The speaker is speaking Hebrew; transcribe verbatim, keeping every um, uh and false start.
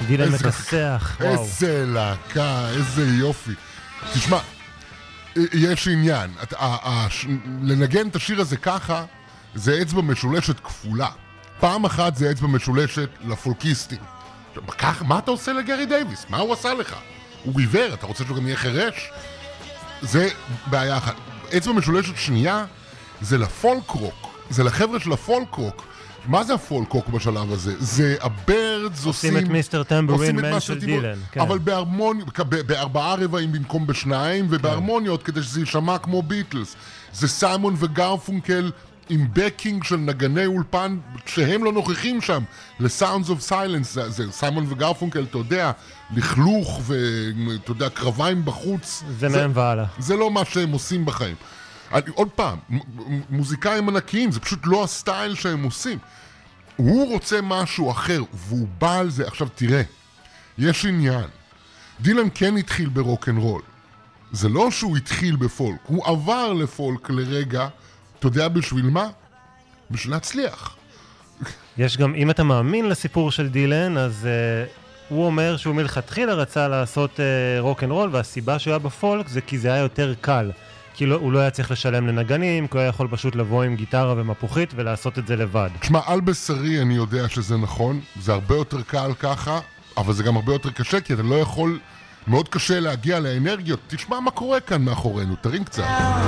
דילן איזה- מכסח, וואו. איזה להקה, איזה יופי. תשמע, יש עניין. את- ה- ה- ש- לנגן את השיר הזה ככה, זה אצבע משולשת כפולה. פעם אחת זה אצבע משולשת לפולקיסטים. ככה, מה אתה עושה לגרי דייביס? מה הוא עשה לך? הוא עיוור, אתה רוצה שהוא גם יהיה חרש? זה בעיה אחת. אצבע משולשת שנייה, זה לפולק רוק. זה לחבר'ה של הפולק רוק. מה זה הפולק רוק בשלב הזה? זה הבירדס עושים... עושים את מיסטר טמבורין עושים את מן מה של שטימור- דילן, כן. אבל בהרמוניה, ב- בארבעה רבעים במקום בשניים, ובהרמוניות כדי שזה יישמע כמו ביטלס. זה סיימון וגרפונקל עם בקינג של נגני אולפן שהם לא נוכחים שם, ל-Sounds of Silence. זה, זה סיימון וגרפונקל, אתה יודע, לכלוך ואתה יודע, קרביים בחוץ. זה מהם והלאה. זה לא מה שהם עושים בחיים. אני, עוד פעם, מ- מ- מוזיקאים ענקיים, זה פשוט לא הסטייל שהם עושים. הוא רוצה משהו אחר, והוא בא על זה. עכשיו תראה, יש עניין. דילן כן התחיל ברוק'נ'רול. זה לא שהוא התחיל בפולק, הוא עבר לפולק לרגע, אתה יודע בשביל מה? בשביל להצליח. יש גם, אם אתה מאמין לסיפור של דילן, אז uh, הוא אומר שהוא מלכתחילה רצה לעשות uh, רוק'נ'רול, והסיבה שהוא היה בפולק זה כי זה היה יותר קל. כי לא, הוא לא היה צריך לשלם לנגנים, כי הוא היה יכול פשוט לבוא עם גיטרה ומפוחית ולעשות את זה לבד. תשמע, על בשרי אני יודע שזה נכון, זה הרבה יותר קל ככה, אבל זה גם הרבה יותר קשה, כי אתה לא יכול, מאוד קשה להגיע לאנרגיות. תשמע מה קורה כאן מאחורינו, תרים קצת.